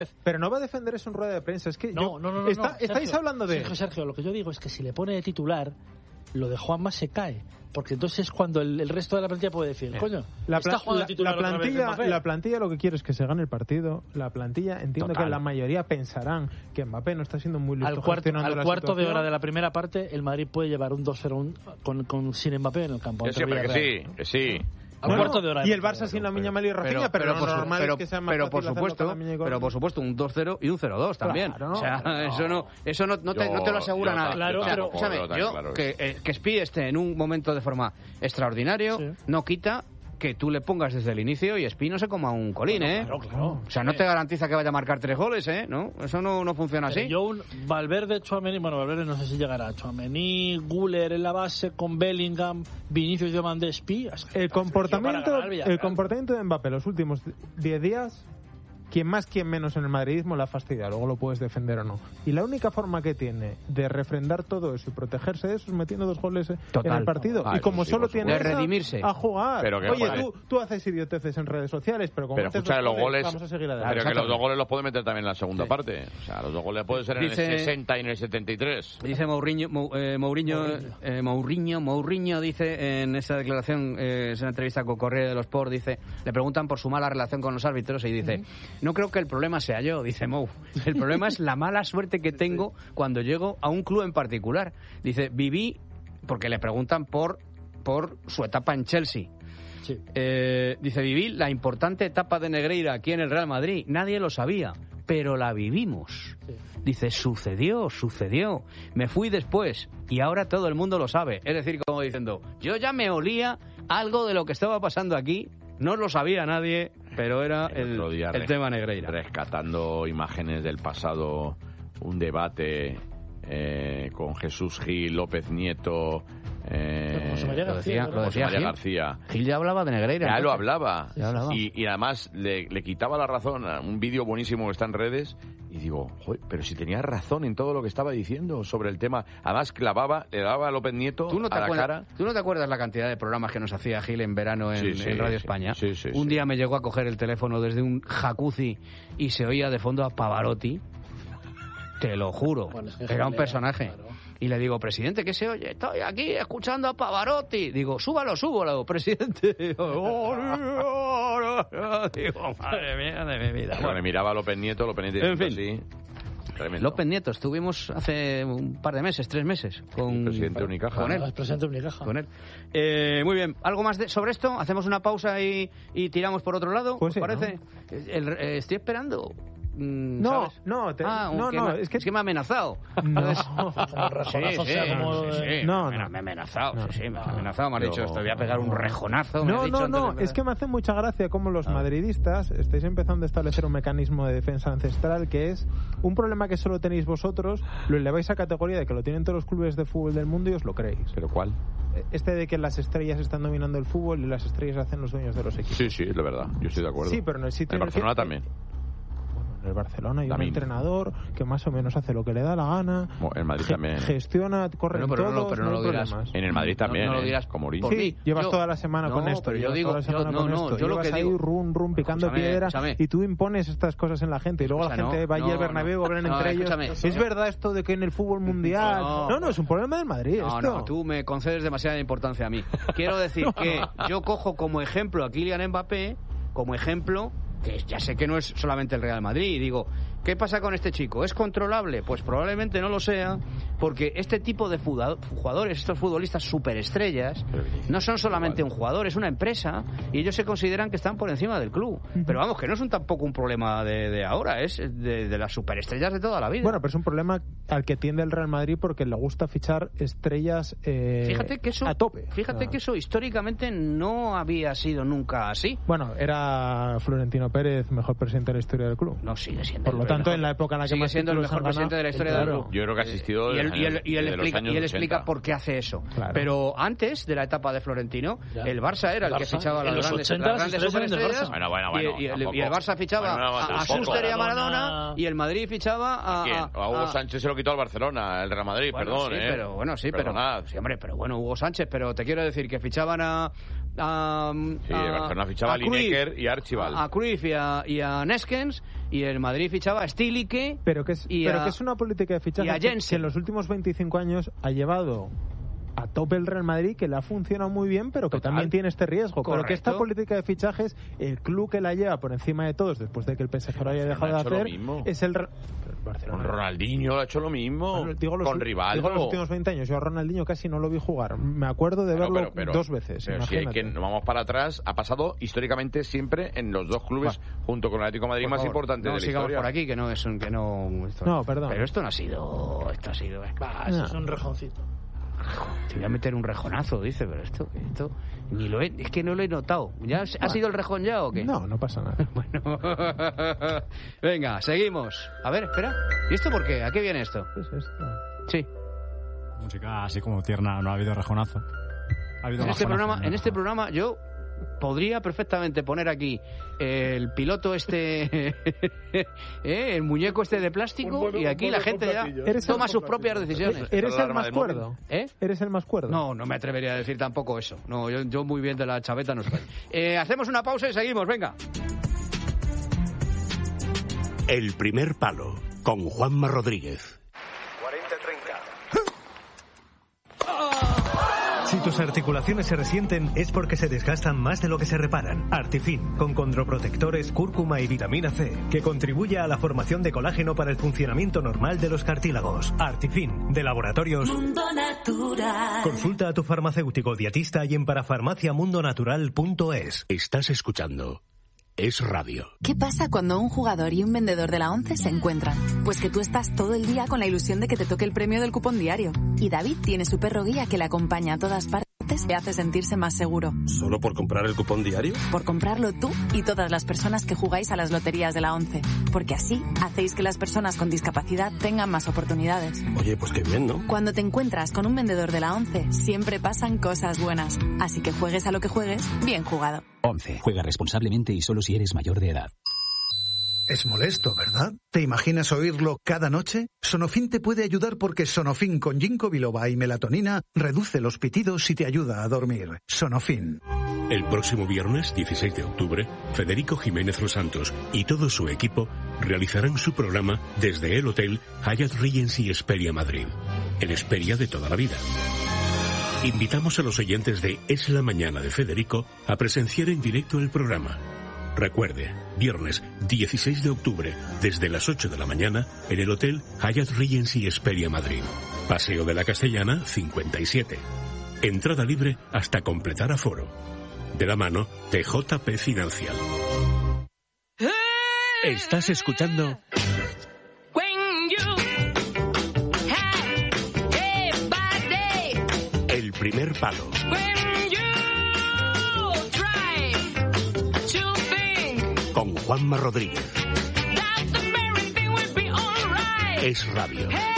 Pero no va a defender eso en rueda de prensa. Es que no. estáis hablando de... Sergio, lo que yo digo es que si le pone de titular, lo de Juanma se cae. Porque entonces es cuando el resto de la plantilla puede decir, coño, está jugando de titular otra vez Mbappé. La plantilla lo que quiere es que se gane el partido. La plantilla, entiendo que la mayoría pensarán que Mbappé no está siendo muy listo al cuarto de hora de la primera parte, el Madrid puede llevar un 2-0 sin Mbappé en el campo. Siempre que sí. Al cuarto de hora. Y el Barça sin Lamine y Rafinha, pero lo normal es que sea más por supuesto, un 2-0 y un 0-2 también. Claro, o sea, eso no te lo asegura nada. Claro, pero que Spi esté en un momento de forma extraordinario no quita que tú le pongas desde el inicio y Spi no se coma un colín, Claro. O sea, no te garantiza que vaya a marcar 3 goles, ¿no? Eso no funciona así. Valverde, Valverde no sé si llegará. Tchouaméni, Güler en la base con Bellingham, Vinicius, Diomande, Spi. El comportamiento de Mbappé los últimos 10 días, quien más, quien menos en el madridismo la ha fastidiado, luego lo puedes defender o no. Y la única forma que tiene de refrendar todo eso y protegerse de eso es metiendo 2 goles en el partido. Y como solo tiene redimirse a jugar. Pero oye, tú haces idioteces en redes sociales, pero como escucha, los goles, vamos a seguir adelante. Pero que los 2 goles los puede meter también en la segunda parte. O sea, los 2 goles pueden ser en el 60 y en el 73. Dice Mourinho dice en esa declaración, es una entrevista con Correo de los Sport, dice, le preguntan por su mala relación con los árbitros y dice... No creo que el problema sea yo, dice Mou. El problema es la mala suerte que tengo cuando llego a un club en particular. Dice, viví, porque le preguntan por su etapa en Chelsea. Sí. Dice, viví la importante etapa de Negreira aquí en el Real Madrid. Nadie lo sabía, pero la vivimos. Sí. Dice, sucedió. Me fui después y ahora todo el mundo lo sabe. Es decir, como diciendo, yo ya me olía algo de lo que estaba pasando aquí. No lo sabía nadie, pero era el tema Negreira. Rescatando imágenes del pasado, un debate con Jesús Gil, López Nieto, José María García. Gil ya hablaba de Negreira. Ya lo hablaba. Y además le quitaba la razón a un vídeo buenísimo que está en redes. Y digo, joder, pero si tenía razón en todo lo que estaba diciendo sobre el tema. Además, le daba a López Nieto a la cara. ¿Tú no te acuerdas la cantidad de programas que nos hacía Gil en verano en Radio España? Sí, un día me llegó a coger el teléfono desde un jacuzzi y se oía de fondo a Pavarotti. Te lo juro. Era un personaje. Claro. Y le digo, presidente, ¿qué se oye? Estoy aquí escuchando a Pavarotti. Digo, súbalo, presidente. Digo, madre mía de mi vida. Bueno, miraba a López Nieto en fin. Así. Tremendo. López Nieto, estuvimos hace un par de meses, 3 meses, con el presidente Unicaja. Con él. El presidente Unicaja. Con él. Muy bien, ¿algo más sobre esto? ¿Hacemos una pausa y tiramos por otro lado? Pues ¿Os parece? ¿No? Estoy esperando. No, es que me ha amenazado. No. Me ha amenazado. Me ha amenazado, me ha dicho, te voy a pegar un rejonazo. No, es que me hace mucha gracia cómo los madridistas estáis empezando a establecer un mecanismo de defensa ancestral que es un problema que solo tenéis vosotros, lo eleváis a categoría de que lo tienen todos los clubes de fútbol del mundo y os lo creéis. ¿Pero cuál? Este de que las estrellas están dominando el fútbol y las estrellas hacen los dueños de los equipos. Sí, es la verdad, yo estoy de acuerdo. Sí, pero en el sitio en Barcelona también. En el Barcelona hay un entrenador que más o menos hace lo que le da la gana. En Madrid también. Gestiona, corre todo. Pero no lo dirás. En el Madrid también. No lo dirás como Uri. Sí, llevas toda la semana con esto. Yo digo, yo lo que digo. Rum, picando piedra. Y tú impones estas cosas en la gente. Y luego la gente va allí al Bernabéu, hablan entre ellos. ¿Es verdad esto de que en el fútbol mundial? No, es un problema del Madrid. No, tú me concedes demasiada importancia a mí. Quiero decir que yo cojo como ejemplo a Kylian Mbappé, como ejemplo, que ya sé que no es solamente el Real Madrid, y digo, ¿qué pasa con este chico? ¿Es controlable? Pues probablemente no lo sea, porque este tipo de jugadores, estos futbolistas superestrellas, no son solamente un jugador, es una empresa, y ellos se consideran que están por encima del club. Pero vamos, que no es tampoco un problema de ahora, es de las superestrellas de toda la vida. Bueno, pero es un problema al que tiende el Real Madrid porque le gusta fichar estrellas a tope. Fíjate que eso históricamente no había sido nunca así. Bueno, era Florentino Pérez mejor presidente de la historia del club. No, sigue siendo. Por lo tanto, en la época en la que sigue siendo el mejor presidente de la historia del club. Yo creo que ha asistido y él explica por qué hace eso. Claro. Pero antes de la etapa de Florentino, el Barça era el que fichaba las grandes superestrellas. Bueno, y el Barça fichaba a Schuster y a Maradona, y el Madrid fichaba a Hugo Sánchez. Se lo quitó al Barcelona, el Real Madrid, perdón. Pero bueno, pero Hugo Sánchez, pero te quiero decir que fichaban a Barcelona fichaba a Lineker y a Archibald. A Cruyff y a Neskens, y el Madrid fichaba a Stilicke. Pero que es una política de fichaje que en los últimos 25 años ha llevado a tope el Real Madrid, que le ha funcionado muy bien, pero que también tiene este riesgo. Correcto. Pero que esta política de fichajes, el club que la lleva por encima de todos, después de que el PSG lo haya dejado de hacer, es el Barcelona. Con Ronaldinho ha hecho lo mismo. Con Rivaldo. Digo los últimos 20 años. Yo a Ronaldinho casi no lo vi jugar. Me acuerdo de verlo dos veces. Pero si hay que nos vamos para atrás, ha pasado históricamente siempre en los dos clubes, junto con el Atlético de Madrid, más importantes de la historia. No sigamos por aquí, que no es un... No, perdón. Pero esto no ha sido... Esto es un rejoncito. Te voy a meter un rejonazo, dice, pero esto ni es que no lo he notado. ¿Ya ha sido el rejón ya o qué? No pasa nada. Bueno, venga, seguimos. A ver, espera. ¿Y esto por qué? ¿A qué viene esto? ¿Qué es esto? Sí. Música así como tierna, no ha habido rejonazo. En este programa yo podría perfectamente poner aquí el piloto el muñeco de plástico, y aquí la gente ya toma sus propias decisiones. ¿Eres el más cuerdo? ¿Eres el más cuerdo? No me atrevería a decir tampoco eso. No, yo muy bien de la chaveta no estoy. Hacemos una pausa y seguimos, venga. El primer palo, con Juanma Rodríguez. 40-30. Si tus articulaciones se resienten es porque se desgastan más de lo que se reparan. Artifin, con condroprotectores, cúrcuma y vitamina C, que contribuye a la formación de colágeno para el funcionamiento normal de los cartílagos. Artifin, de Laboratorios Mundo Natural. Consulta a tu farmacéutico dietista y en parafarmaciamundonatural.es. Estás escuchando Es Radio. ¿Qué pasa cuando un jugador y un vendedor de la ONCE se encuentran? Pues que tú estás todo el día con la ilusión de que te toque el premio del cupón diario. Y David tiene su perro guía que le acompaña a todas partes y hace sentirse más seguro. ¿Solo por comprar el cupón diario? Por comprarlo tú y todas las personas que jugáis a las loterías de la ONCE. Porque así hacéis que las personas con discapacidad tengan más oportunidades. Oye, pues qué bien, ¿no? Cuando te encuentras con un vendedor de la ONCE, siempre pasan cosas buenas. Así que juegues a lo que juegues, bien jugado. ONCE. Juega responsablemente y solo si eres mayor de edad. Es molesto, ¿verdad? ¿Te imaginas oírlo cada noche? Sonofin te puede ayudar porque Sonofin con ginkgo biloba y melatonina reduce los pitidos y te ayuda a dormir. Sonofin. El próximo viernes, 16 de octubre, Federico Jiménez Los Santos y todo su equipo realizarán su programa desde el Hotel Hyatt Regency Hesperia Madrid, el Hesperia de toda la vida. Invitamos a los oyentes de Es la Mañana de Federico a presenciar en directo el programa. Recuerde, viernes 16 de octubre, desde las 8 de la mañana, en el Hotel Hyatt Regency Hesperia Madrid. Paseo de la Castellana, 57. Entrada libre hasta completar aforo. De la mano de JP Financial. Estás escuchando... El primer palo. Con Juanma Rodríguez. Es Radio.